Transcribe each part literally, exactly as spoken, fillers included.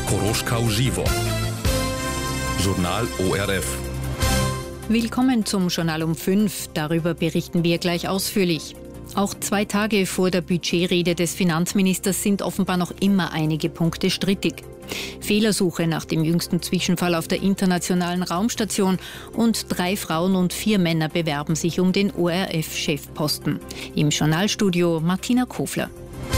Koroschkau Żywo. Journal O R F. Willkommen zum Journal um fünf. Darüber berichten wir gleich ausführlich. Auch zwei Tage vor der Budgetrede des Finanzministers sind offenbar noch immer einige Punkte strittig. Fehlersuche nach dem jüngsten Zwischenfall auf der internationalen Raumstation und drei Frauen und vier Männer bewerben sich um den O R F-Chefposten. Im Journalstudio Martina Kofler.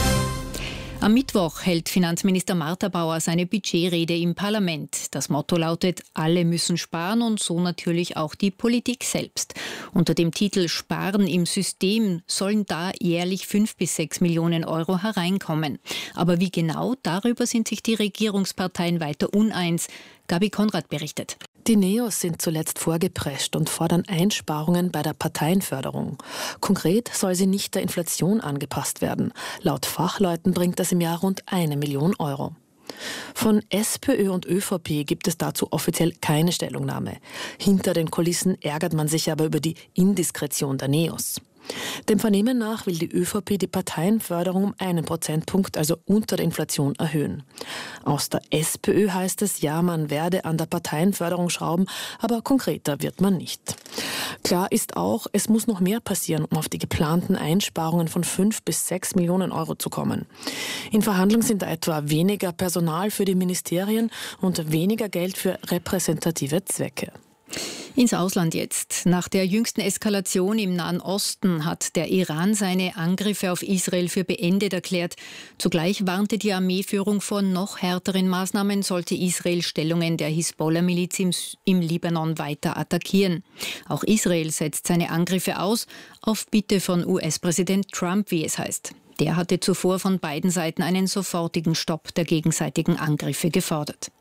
Am Mittwoch hält Finanzminister Martha Bauer seine Budgetrede im Parlament. Das Motto lautet, alle müssen sparen und so natürlich auch die Politik selbst. Unter dem Titel Sparen im System sollen da jährlich fünf bis sechs Millionen Euro hereinkommen. Aber wie genau, darüber sind sich die Regierungsparteien weiter uneins. Gabi Konrad berichtet. Die Neos sind zuletzt vorgeprescht und fordern Einsparungen bei der Parteienförderung. Konkret soll sie nicht der Inflation angepasst werden. Laut Fachleuten bringt das im Jahr rund eine Million Euro. Von SPÖ und ÖVP gibt es dazu offiziell keine Stellungnahme. Hinter den Kulissen ärgert man sich aber über die Indiskretion der Neos. Dem Vernehmen nach will die ÖVP die Parteienförderung um einen Prozentpunkt, also unter der Inflation, erhöhen. Aus der SPÖ heißt es, ja, man werde an der Parteienförderung schrauben, aber konkreter wird man nicht. Klar ist auch, es muss noch mehr passieren, um auf die geplanten Einsparungen von fünf bis sechs Millionen Euro zu kommen. In Verhandlungen sind da etwa weniger Personal für die Ministerien und weniger Geld für repräsentative Zwecke. Ins Ausland jetzt. Nach der jüngsten Eskalation im Nahen Osten hat der Iran seine Angriffe auf Israel für beendet erklärt. Zugleich warnte die Armeeführung vor noch härteren Maßnahmen, sollte Israel Stellungen der Hisbollah-Miliz im, im Libanon weiter attackieren. Auch Israel setzt seine Angriffe aus, auf Bitte von U S-Präsident Trump, wie es heißt. Der hatte zuvor von beiden Seiten einen sofortigen Stopp der gegenseitigen Angriffe gefordert.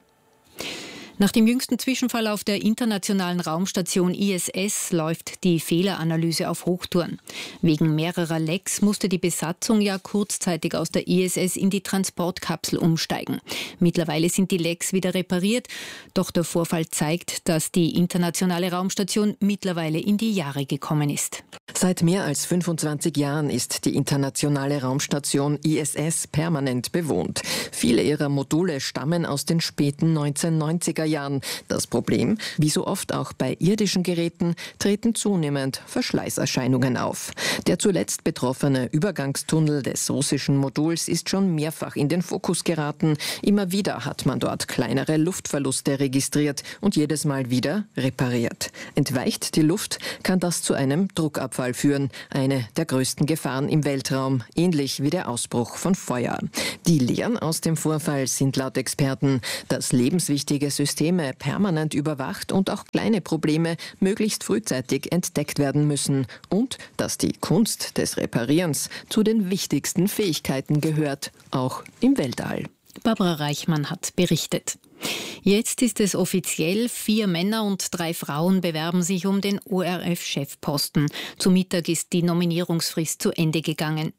Nach dem jüngsten Zwischenfall auf der internationalen Raumstation I S S läuft die Fehleranalyse auf Hochtouren. Wegen mehrerer Lecks musste die Besatzung ja kurzzeitig aus der I S S in die Transportkapsel umsteigen. Mittlerweile sind die Lecks wieder repariert, doch der Vorfall zeigt, dass die internationale Raumstation mittlerweile in die Jahre gekommen ist. Seit mehr als fünfundzwanzig Jahren ist die internationale Raumstation I S S permanent bewohnt. Viele ihrer Module stammen aus den späten neunzehnhundertneunziger Jahren. Das Problem, wie so oft auch bei irdischen Geräten, treten zunehmend Verschleißerscheinungen auf. Der zuletzt betroffene Übergangstunnel des russischen Moduls ist schon mehrfach in den Fokus geraten. Immer wieder hat man dort kleinere Luftverluste registriert und jedes Mal wieder repariert. Entweicht die Luft, kann das zu einem Druckabfall führen, eine der größten Gefahren im Weltraum, ähnlich wie der Ausbruch von Feuer. Die Lehren aus dem Vorfall sind laut Experten, dass lebenswichtige Systeme permanent überwacht und auch kleine Probleme möglichst frühzeitig entdeckt werden müssen und dass die Kunst des Reparierens zu den wichtigsten Fähigkeiten gehört, auch im Weltall. Barbara Reichmann hat berichtet. Jetzt ist es offiziell, vier Männer und drei Frauen bewerben sich um den O R F-Chefposten. Zu Mittag ist die Nominierungsfrist zu Ende gegangen.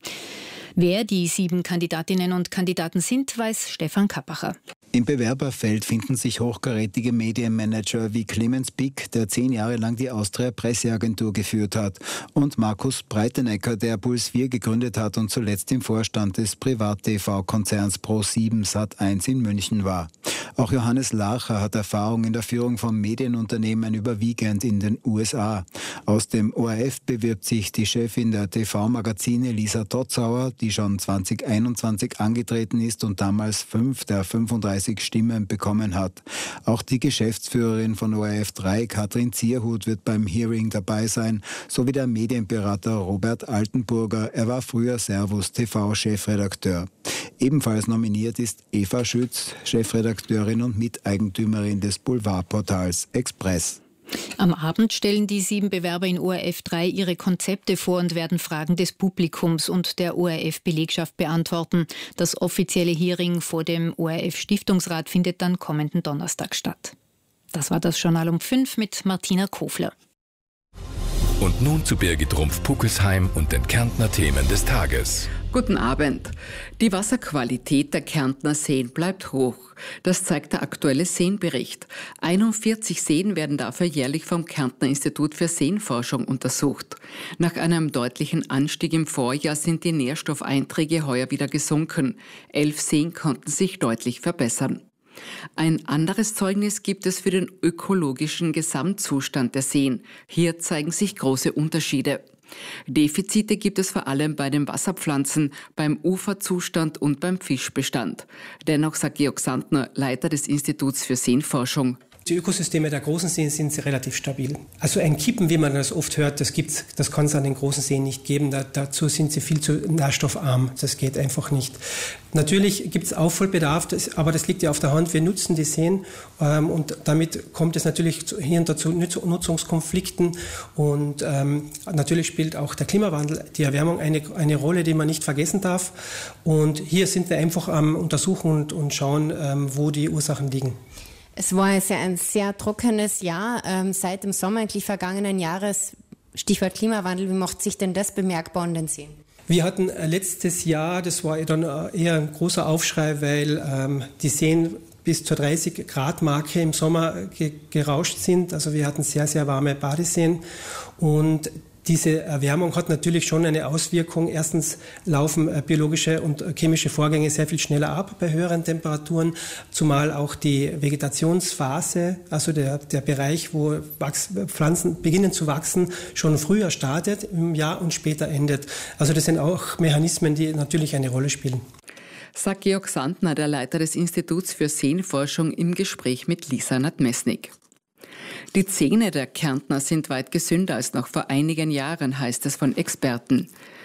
Wer die sieben Kandidatinnen und Kandidaten sind, weiß Stefan Kappacher. Im Bewerberfeld finden sich hochkarätige Medienmanager wie Clemens Pick, der zehn Jahre lang die Austria Presseagentur geführt hat, und Markus Breitenecker, der Puls vier gegründet hat und zuletzt im Vorstand des Privat-T V-Konzerns Pro sieben Sat eins in München war. Auch Johannes Larcher hat Erfahrung in der Führung von Medienunternehmen, überwiegend in den U S A. Aus dem O R F bewirbt sich die Chefin der T V-Magazine Lisa Totzauer, die schon zweitausendeinundzwanzig angetreten ist und damals fünf der fünfunddreißig Stimmen bekommen hat. Auch die Geschäftsführerin von O R F drei, Katrin Zierhut, wird beim Hearing dabei sein, sowie der Medienberater Robert Altenburger. Er war früher Servus T V-Chefredakteur. Ebenfalls nominiert ist Eva Schütz, Chefredakteurin und Miteigentümerin des Boulevardportals Express. Am Abend stellen die sieben Bewerber in O R F drei ihre Konzepte vor und werden Fragen des Publikums und der O R F-Belegschaft beantworten. Das offizielle Hearing vor dem O R F-Stiftungsrat findet dann kommenden Donnerstag statt. Das war das Journal um fünf mit Martina Kofler. Und nun zu Birgit Rumpf-Puckelsheim und den Kärntner Themen des Tages. Guten Abend. Die Wasserqualität der Kärntner Seen bleibt hoch. Das zeigt der aktuelle Seenbericht. einundvierzig Seen werden dafür jährlich vom Kärntner Institut für Seenforschung untersucht. Nach einem deutlichen Anstieg im Vorjahr sind die Nährstoffeinträge heuer wieder gesunken. Elf Seen konnten sich deutlich verbessern. Ein anderes Zeugnis gibt es für den ökologischen Gesamtzustand der Seen. Hier zeigen sich große Unterschiede. Defizite gibt es vor allem bei den Wasserpflanzen, beim Uferzustand und beim Fischbestand. Dennoch sagt Georg Sandner, Leiter des Instituts für Seenforschung: Die Ökosysteme der großen Seen sind relativ stabil. Also ein Kippen, wie man das oft hört, das gibt's, das kann es an den großen Seen nicht geben. Da, dazu sind sie viel zu nährstoffarm. Das geht einfach nicht. Natürlich gibt es Aufholbedarf, das, aber das liegt ja auf der Hand. Wir nutzen die Seen ähm, und damit kommt es natürlich zu, hier und da zu Nutzungskonflikten. Und ähm, natürlich spielt auch der Klimawandel, die Erwärmung eine, eine Rolle, die man nicht vergessen darf. Und hier sind wir einfach am Untersuchen und, und schauen, ähm, wo die Ursachen liegen. Es war ein sehr, ein sehr trockenes Jahr ähm, seit dem Sommer eigentlich vergangenen Jahres. Stichwort Klimawandel, wie macht sich denn das bemerkbar an den Seen? Wir hatten letztes Jahr, das war dann eher ein großer Aufschrei, weil ähm, die Seen bis zur dreißig Grad Marke im Sommer ge- gerauscht sind. Also wir hatten sehr, sehr warme Badeseen und diese Erwärmung hat natürlich schon eine Auswirkung. Erstens laufen biologische und chemische Vorgänge sehr viel schneller ab bei höheren Temperaturen, zumal auch die Vegetationsphase, also der, der Bereich, wo Wachs, Pflanzen beginnen zu wachsen, schon früher startet im Jahr und später endet. Also das sind auch Mechanismen, die natürlich eine Rolle spielen. Sagt Georg Sandner, der Leiter des Instituts für Seenforschung, im Gespräch mit Lisa Nadmesnik. Die Zähne der Kärntner sind weit gesünder als noch vor einigen Jahren, heißt es von Experten.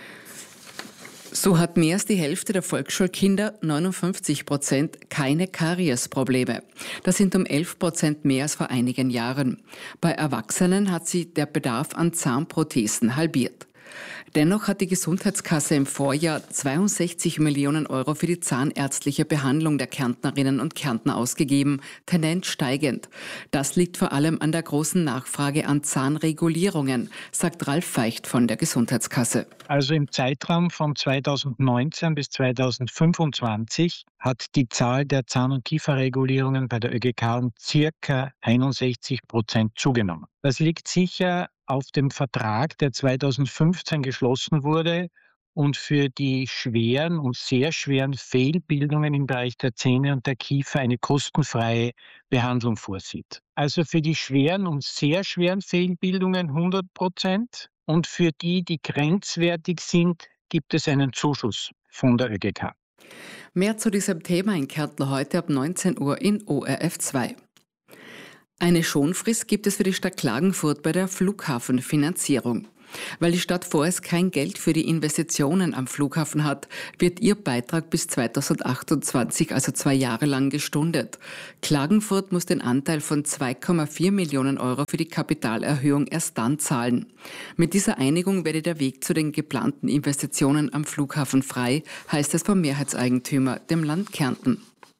So hat mehr als die Hälfte der Volksschulkinder, neunundfünfzig Prozent, keine Kariesprobleme. Das sind um elf Prozent mehr als vor einigen Jahren. Bei Erwachsenen hat sich der Bedarf an Zahnprothesen halbiert. Dennoch hat die Gesundheitskasse im Vorjahr zweiundsechzig Millionen Euro für die zahnärztliche Behandlung der Kärntnerinnen und Kärntner ausgegeben, Tendenz steigend. Das liegt vor allem an der großen Nachfrage an Zahnregulierungen, sagt Ralf Feicht von der Gesundheitskasse. Also im Zeitraum von zweitausendneunzehn bis zweitausendfünfundzwanzig hat die Zahl der Zahn- und Kieferregulierungen bei der ÖGK um circa einundsechzig Prozent zugenommen. Das liegt sicher auf dem Vertrag, der zweitausendfünfzehn geschlossen wurde und für die schweren und sehr schweren Fehlbildungen im Bereich der Zähne und der Kiefer eine kostenfreie Behandlung vorsieht. Also für die schweren und sehr schweren Fehlbildungen hundert Prozent und für die, die grenzwertig sind, gibt es einen Zuschuss von der ÖGK. Mehr zu diesem Thema in Kärnten heute ab neunzehn Uhr in O R F zwei. Eine Schonfrist gibt es für die Stadt Klagenfurt bei der Flughafenfinanzierung. Weil die Stadt vorerst kein Geld für die Investitionen am Flughafen hat, wird ihr Beitrag bis zweitausendachtundzwanzig, also zwei Jahre lang, gestundet. Klagenfurt muss den Anteil von zwei Komma vier Millionen Euro für die Kapitalerhöhung erst dann zahlen. Mit dieser Einigung werde der Weg zu den geplanten Investitionen am Flughafen frei, heißt es vom Mehrheitseigentümer, dem Land Kärnten.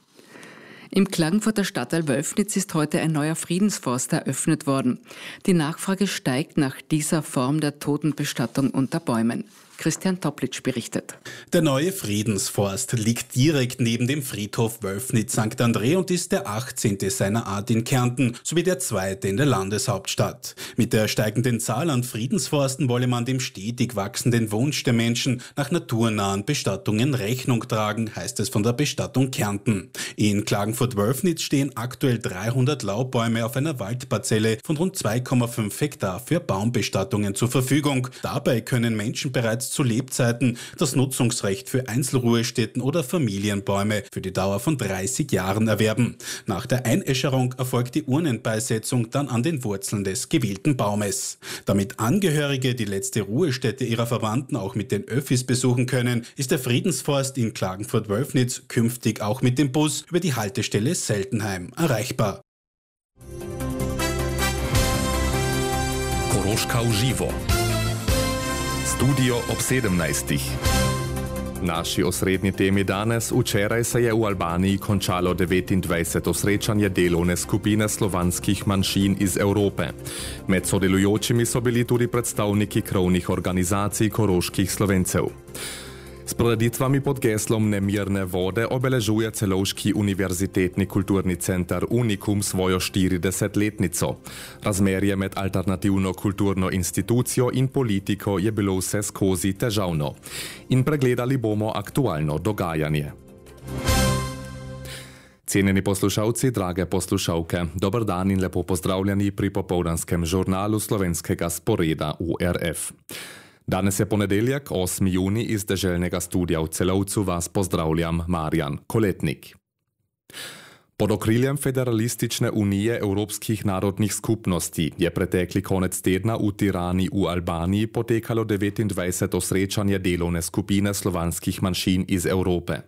Im Klagenfurter Stadtteil Wölfnitz ist heute ein neuer Friedensforst eröffnet worden. Die Nachfrage steigt nach dieser Form der Totenbestattung unter Bäumen. Christian Toplitsch berichtet. Der neue Friedensforst liegt direkt neben dem Friedhof Wölfnitz Sankt Andrä und ist der achtzehnte seiner Art in Kärnten sowie der zweite in der Landeshauptstadt. Mit der steigenden Zahl an Friedensforsten wolle man dem stetig wachsenden Wunsch der Menschen nach naturnahen Bestattungen Rechnung tragen, heißt es von der Bestattung Kärnten. In Klagenfurt-Wölfnitz stehen aktuell dreihundert Laubbäume auf einer Waldparzelle von rund zwei Komma fünf Hektar für Baumbestattungen zur Verfügung. Dabei können Menschen bereits zu Lebzeiten das Nutzungsrecht für Einzelruhestätten oder Familienbäume für die Dauer von dreißig Jahren erwerben. Nach der Einäscherung erfolgt die Urnenbeisetzung dann an den Wurzeln des gewählten Baumes. Damit Angehörige die letzte Ruhestätte ihrer Verwandten auch mit den Öffis besuchen können, ist der Friedensforst in Klagenfurt-Wölfnitz künftig auch mit dem Bus über die Haltestelle Seltenheim erreichbar. Koroška uživo. Studio ob sedemnajstih. Naši osrednji temi danes. Včeraj se je v Albaniji končalo devetindvajseto srečanje delovne skupine slovanskih manjšin iz Evrope. Med sodelujočimi so bili tudi predstavniki krovnih organizacij koroških Slovencev. S prireditvami pod geslom Nemirne vode obeležuje Celovški univerzitetni kulturni center Unikum svojo štiridesetletnico. Razmerje med alternativno kulturno institucijo in politiko je bilo vse skozi težavno. In pregledali bomo aktualno dogajanje. Cenjeni poslušalci, drage poslušalke, dober dan in lepo pozdravljeni pri popoldanskem žurnalu slovenskega sporeda U R F. Danes je ponedeljek, osmi junij, iz deželnega studia v Celovcu vas pozdravljam Marjan Koletnik. Pod okriljem Federalistične unije Evropskih narodnih skupnosti je pretekli konec tedna v Tirani v Albaniji potekalo devetindvajseto srečanje delovne skupine slovanskih manjšin iz Evrope.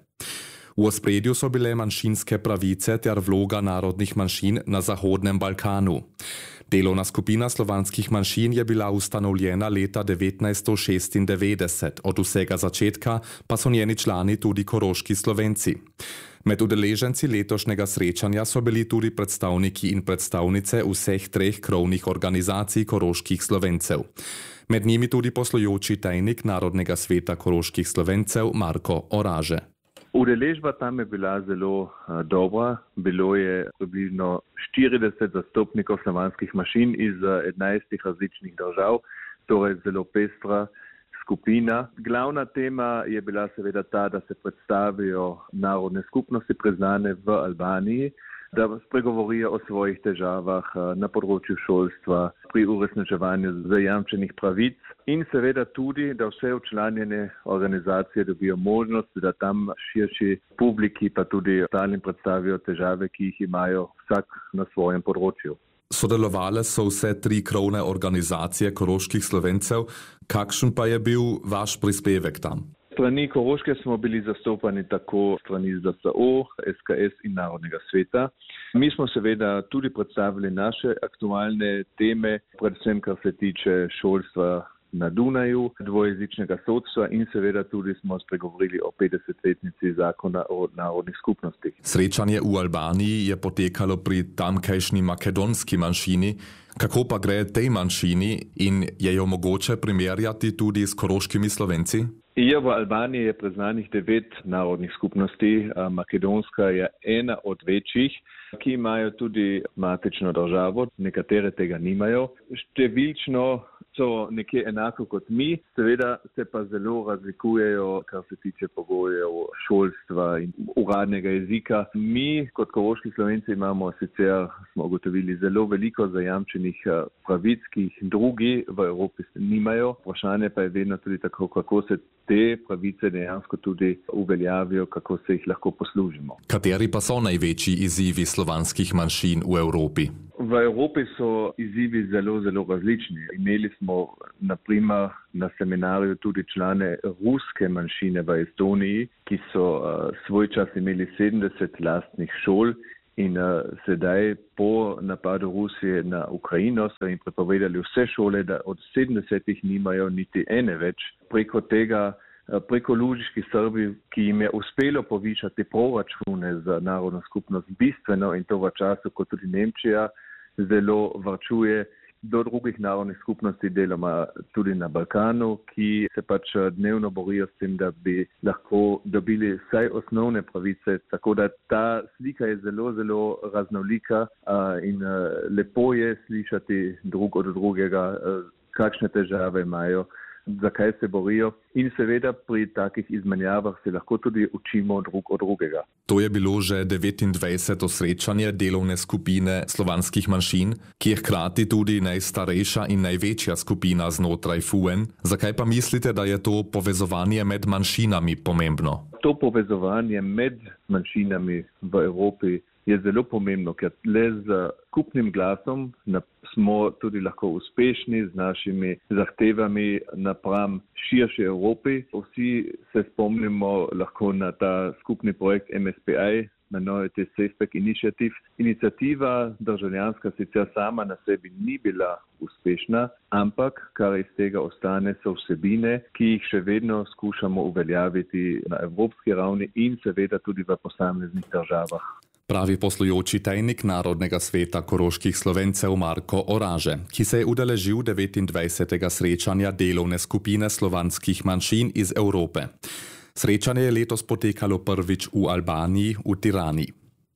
V ospredju so bile manjšinske pravice ter vloga narodnih manjšin na Zahodnem Balkanu. Delovna skupina slovanskih manjšin je bila ustanovljena leta devetnajststo šestindevetdeset, od vsega začetka pa so njeni člani tudi koroški Slovenci. Med udeleženci letošnjega srečanja so bili tudi predstavniki in predstavnice vseh treh krovnih organizacij koroških Slovencev. Med njimi tudi poslujoči tajnik Narodnega sveta koroških Slovencev Marko Oraže. Udeležba tam je bila zelo uh, dobra. Bilo je približno štirideset zastopnikov slovanskih manjšin iz enajstih različnih držav, torej zelo pestra skupina. Glavna tema je bila seveda ta, da se predstavijo narodne skupnosti priznane v Albaniji, da spregovorijo o svojih težavah na področju šolstva, pri uresničevanju zajamčenih pravic in seveda tudi, da vse včlanjene organizacije dobijo možnost, da tam širši publiki pa tudi ostalim predstavijo težave, ki jih imajo vsak na svojem področju. Sodelovale so vse tri krovne organizacije koroških Slovencev. Kakšen pa je bil vaš prispevek tam? Strani Koroške smo bili zastopani tako strani Z S O, S K S in Narodnega sveta. Mi smo seveda tudi predstavili naše aktualne teme, predvsem kar se tiče šolstva na Dunaju, dvojezičnega sodstva in seveda tudi smo spregovorili o petdesetletnici zakona o narodnih skupnostih. Srečanje v Albaniji je potekalo pri tamkajšnji makedonski manjšini. Kako pa gre tej manjšini in je jo mogoče primerjati tudi s koroškimi Slovenci? Ja, v Albaniji je priznanih devet narodnih skupnosti. Makedonska je ena od večjih, ki imajo tudi matično državo, nekatere tega nimajo. Številčno so nekje enako kot mi, seveda se pa zelo razlikujejo, kar se tiče pogojev šolstva in uradnega jezika. Mi kot koroški Slovenci imamo sicer, smo ugotovili, zelo veliko zajamčenih pravic, ki jih drugi v Evropi nimajo. Vprašanje pa je vedno tudi tako, kako se te pravice dejansko tudi uveljavijo, kako se jih lahko poslužimo. Kateri pa so največji izzivi slovanskih manjšin v Evropi? V Evropi so izzivi zelo, zelo različni. Imeli smo na primer na seminarju tudi člane ruske manjšine v Estoniji, ki so uh, svoj čas imeli sedemdeset lastnih šol in uh, sedaj po napadu Rusije na Ukrajino so jim prepovedali vse šole, da od sedemdesetih nimajo niti ene več. Preko tega Preko Lužiški Srbi, ki jim je uspelo povišati proračune za narodno skupnost bistveno in to v času, ko tudi Nemčija zelo varčuje, do drugih narodnih skupnosti, deloma tudi na Balkanu, ki se pač dnevno borijo s tem, da bi lahko dobili vsaj osnovne pravice. Tako da ta slika je zelo, zelo raznolika in lepo je slišati drug od drugega, kakšne težave imajo, zakaj se borijo in seveda pri takih izmenjavah se lahko tudi učimo drug od drugega. To je bilo že devetindvajseto srečanje delovne skupine slovanskih manjšin, ki je hkrati tudi najstarejša in največja skupina znotraj F U N. Zakaj pa mislite, da je to povezovanje med manjšinami pomembno? To povezovanje med manjšinami v Evropi je zelo pomembno, ker le z skupnim glasom smo tudi lahko uspešni z našimi zahtevami napram širši Evropi. Vsi se spomnimo lahko na ta skupni projekt M S P I, Minority Safeback Initiative. Iniciativa državljanska sicer sama na sebi ni bila uspešna, ampak kar iz tega ostane so vsebine, ki jih še vedno skušamo uveljaviti na evropski ravni in seveda tudi v posameznih državah. Pravi poslujoči tajnik Narodnega sveta koroških Slovencev Marko Oraže, ki se je udeležil devetindvajsetega srečanja delovne skupine slovanskih manjšin iz Evrope. Srečanje je letos potekalo prvič v Albaniji, v Tirani.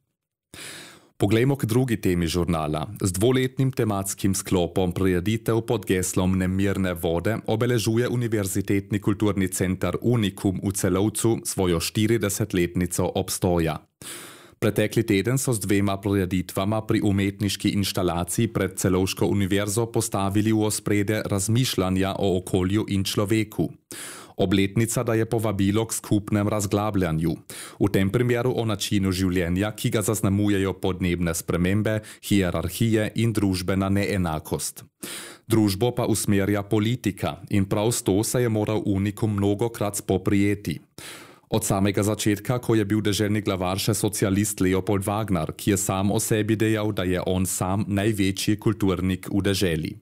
Poglejmo k drugi temi žurnala. Z dvoletnim tematskim sklopom prireditev pod geslom Nemirne vode obeležuje Univerzitetni kulturni center Unikum v Celovcu svojo štiridesetletnico obstoja. Pretekli teden so z dvema prireditvama pri umetniški instalaciji pred Celovško univerzo postavili v ospredje razmišljanja o okolju in človeku. Obletnica daje povabilo k skupnem razglabljanju. V tem primeru o načinu življenja, ki ga zaznamujejo podnebne spremembe, hierarhije in družbena neenakost. Družbo pa usmerja politika in prav s to se je moral Unikum mnogokrat spoprijeti. Od samega začetka, ko je bil deželni glavar še socialist Leopold Wagner, ki je sam o sebi dejal, da je on sam največji kulturnik v deželi.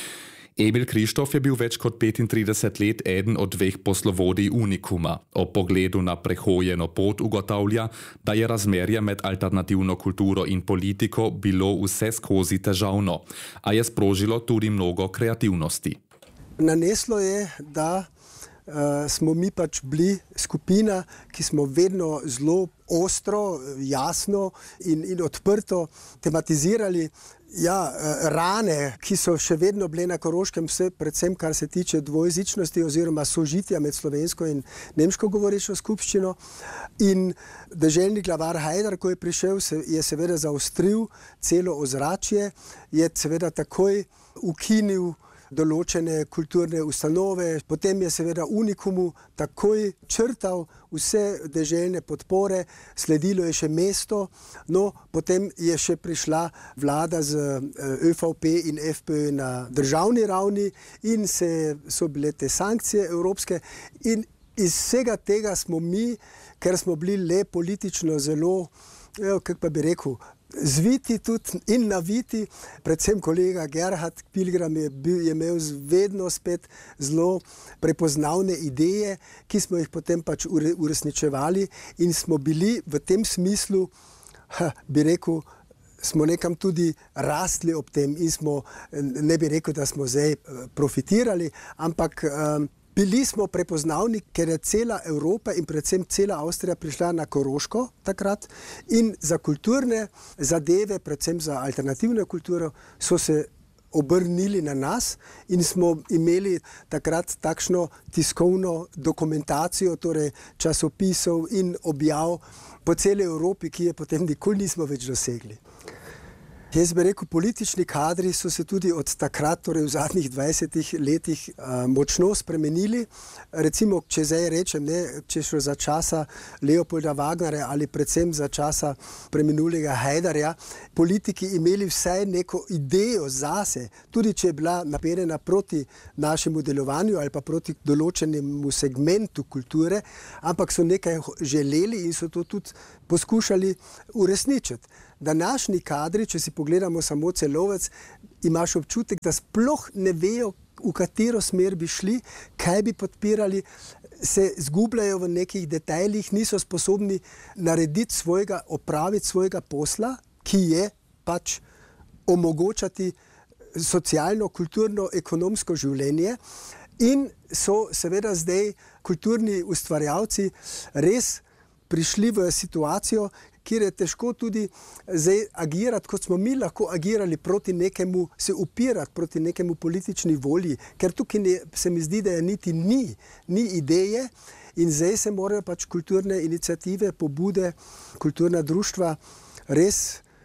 Emil Krištof je bil več kot petintrideset let eden od dveh poslovodij Unikuma. Ob pogledu na prehojeno pot ugotavlja, da je razmerje med alternativno kulturo in politiko bilo vse skozi težavno, a je sprožilo tudi mnogo kreativnosti. Naneslo je, da uh, smo mi pač bili skupina, ki smo vedno zelo ostro, jasno in, in odprto tematizirali Ja, rane, ki so še vedno bile na Koroškem, vse, predvsem kar se tiče dvojezičnosti oziroma sožitja med slovensko in nemško govorečo skupščino. In deželni glavar Hajdar, ko je prišel, se, je seveda zaostril celo ozračje, je seveda takoj ukinil določene kulturne ustanove, potem je seveda Unikumu takoj črtal vse deželne podpore, sledilo je še mesto, no potem je še prišla vlada z ÖVP in FPÖ na državni ravni in se, so bile te sankcije evropske in iz vsega tega smo mi, ker smo bili le politično zelo, kako pa bi rekel, zviti tudi in naviti, predvsem kolega Gerhard Pilgram je, bil, je imel vedno spet zelo prepoznavne ideje, ki smo jih potem pač uresničevali in smo bili v tem smislu, ha, bi rekel, smo nekam tudi rastli ob tem in smo, ne bi rekel, da smo zdaj profitirali, ampak um, bili smo prepoznavni, ker je cela Evropa in predvsem cela Avstrija prišla na Koroško takrat in za kulturne zadeve, predvsem za alternativno kulturo, so se obrnili na nas in smo imeli takrat takšno tiskovno dokumentacijo, torej časopisov in objav po celi Evropi, ki je potem nikoli nismo več dosegli. Jaz bi rekel, politični kadri so se tudi od takrat, torej v zadnjih dvajsetih letih, uh, močno spremenili. Recimo, če zdaj rečem, ne, če šlo za časa Leopolda Wagnerja ali predvsem za časa preminulega Hajdarja, politiki imeli vsaj neko idejo zase, tudi če je bila naperjena proti našemu delovanju ali pa proti določenemu segmentu kulture, ampak so nekaj želeli in so to tudi poskušali uresničiti. Današnji kadri, če si pogledamo samo Celovec, imaš občutek, da sploh ne vejo, v katero smer bi šli, kaj bi podpirali, se zgubljajo v nekih detajlih, niso sposobni narediti svojega, opraviti svojega posla, ki je pač omogočati socialno, kulturno, ekonomsko življenje in so seveda zdaj kulturni ustvarjalci res prišli v situacijo, kjer je težko tudi zdaj agirati, kot smo mi lahko agirali proti nekemu, se upirati proti nekemu politični volji, ker tukaj ne, se mi zdi, da je niti ni, ni ideje in zdaj se morajo pač kulturne iniciative, pobude, kulturna društva res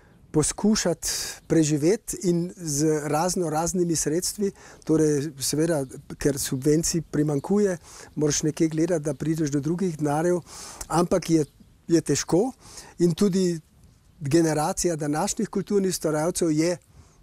poskušati preživeti in z razno raznimi sredstvi, torej seveda, ker subvencij primankuje, moraš nekje gledati, da prideš do drugih denarjev, ampak je je težko in tudi generacija današnjih kulturnih ustvarjalcev je,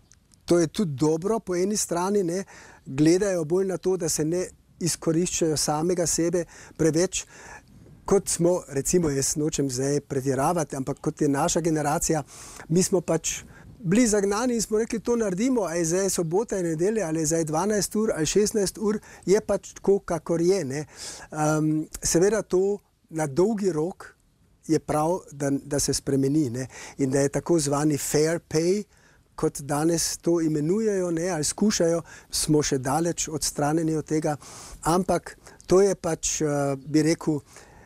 to je tudi dobro po eni strani, ne, gledajo bolj na to, da se ne izkoriščajo samega sebe preveč, kot smo, recimo jaz nočem zdaj pretiravati, ampak kot je naša generacija, mi smo pač bili zagnani in smo rekli, to naredimo, a je zdaj sobota in nedelja, ali je zdaj dvanajst ur ali šestnajst ur, je pač tako, kakor je. Ne. Um, seveda to na dolgi rok je prav, da, da se spremeni, ne? In da je tako zvani fair pay, kot danes to imenujejo, ne? Ali skušajo, smo še daleč odstranjeni od tega, ampak to je pač, bi rekel,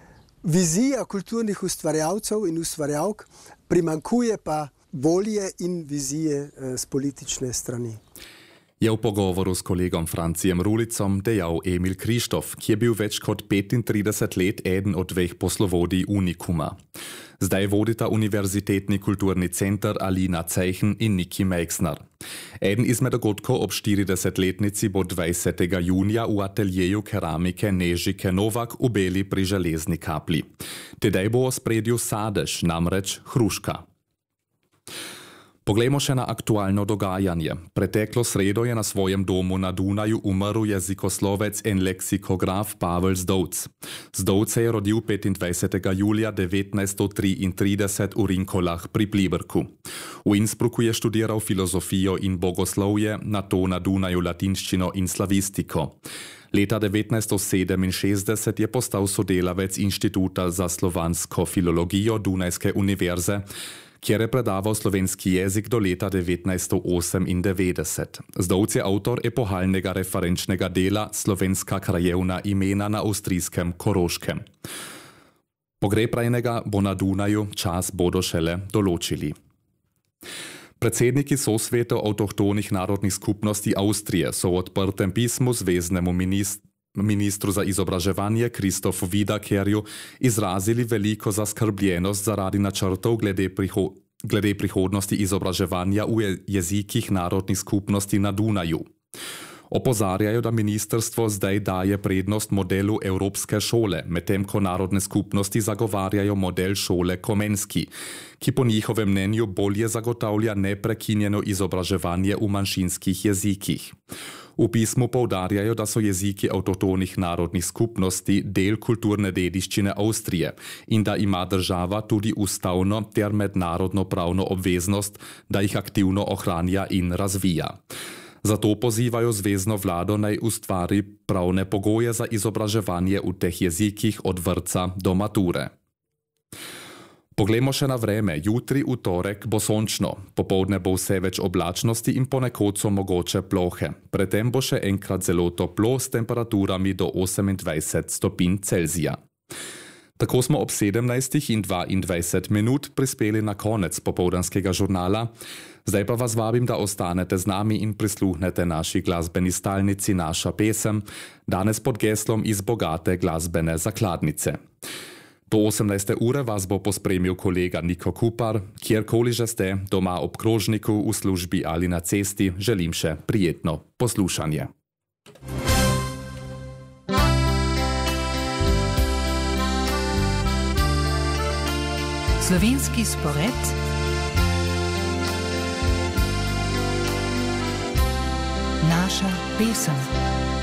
vizija kulturnih ustvarjalcev in ustvarjalk, primankuje pa volje in vizije z politične strani. Je v pogovoru s kolegom Francijem Rulicom dejal Emil Krištof, ki je bil več kot petintrideset let eden od dveh poslovodij Unikuma. Zdaj vodita Univerzitetni kulturni center Alina Zeichen in Niki Meixner. Eden izmed dogodkov ob štiridesetletnici bo dvajsetega junija v ateljeju keramike Nežike Novak v Beli pri Železni Kapli. Tedaj bo v ospredju sadež, namreč hruška. Poglejmo še na aktualno dogajanje. Preteklo sredo je na svojem domu na Dunaju umrl jezikoslovec in leksikograf Pavel Zdovc. Zdovc se je rodil petindvajsetega julija devetnajststo triintrideset v Rinkolah pri Pliberku. V Innsbrucku je študiral filozofijo in bogoslovje, nato na Dunaju latinščino in slavistiko. Leta devetnajststo sedeminšestdeset je postal sodelavec Inštituta za slovansko filologijo Dunajske univerze, kjer je predaval slovenski jezik do leta devetnajststo osemindevetdeset. Zdovc je avtor epohalnega referenčnega dela Slovenska krajevna imena na avstrijskem Koroškem. Pogreb rajnega bo na Dunaju, čas bodo šele določili. Predsedniki sosvetov avtohtonih narodnih skupnosti Avstrije so v odprtem pismu zveznemu ministru Ministru za izobraževanje Kristofu Vidakerju izrazili veliko zaskrbljenost zaradi načrtov glede, priho glede prihodnosti izobraževanja v jezikih narodnih skupnosti na Dunaju. Opozarjajo, da ministrstvo zdaj daje prednost modelu Evropske šole, medtem ko narodne skupnosti zagovarjajo model šole Komenski, ki po njihovem mnenju bolje zagotavlja neprekinjeno izobraževanje v manjšinskih jezikih. V pismu poudarjajo, da so jeziki avtohtonih narodnih skupnosti del kulturne dediščine Avstrije in da ima država tudi ustavno ter mednarodno pravno obveznost, da jih aktivno ohranja in razvija. Zato pozivajo zvezno vlado naj ustvari pravne pogoje za izobraževanje v teh jezikih od vrtca do mature. Poglejmo še na vreme. Jutri v torek bo sončno, popoldne bo vse več oblačnosti in ponekod so mogoče plohe. Predtem bo še enkrat zelo toplo s temperaturami do osemindvajset stopinj Celzija. Tako smo ob sedemnajstih in dvaindvajset minut prispeli na konec popoldanskega žurnala. Zdaj pa vas vabim, da ostanete z nami in prisluhnete naši glasbeni stalnici Naša pesem, danes pod geslom iz bogate glasbene zakladnice. Do osemnajste ure vas bo pospremil kolega Niko Kupar, kjerkoli že ste, doma ob krožniku, v službi ali na cesti, želim še prijetno poslušanje. Slovenski spored Naša pesem.